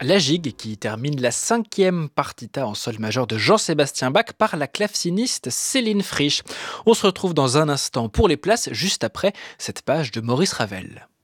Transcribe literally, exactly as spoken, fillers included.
La gigue, qui termine la cinquième partita en sol majeur de Jean-Sébastien Bach par la claveciniste Céline Frisch. On se retrouve dans un instant pour les places, juste après cette page de Maurice Ravel.